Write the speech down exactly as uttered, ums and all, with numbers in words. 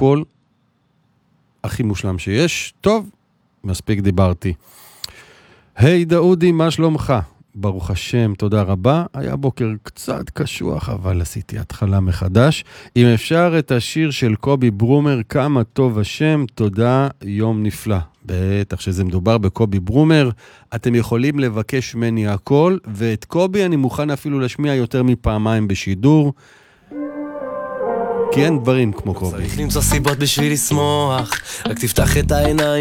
הכל הכי מושלם שיש. טוב, מספיק דיברתי. היי דאודי, מה שלומך? ברוך השם, תודה רבה. היה בוקר קצת קשוח, אבל עשיתי התחלה מחדש. אם אפשר את השיר של קובי ברומר, כמה טוב השם, תודה, יום נפלא. בטח שזה מדובר בקובי ברומר, אתם יכולים לבקש מני הכל, ואת קובי אני מוכן אפילו להשמיע יותר מפעמיים בשידור, כי אין דברים כמו קובי. צריך למצוא סיבות בשביל לשמוח, רק תפתח את העיניים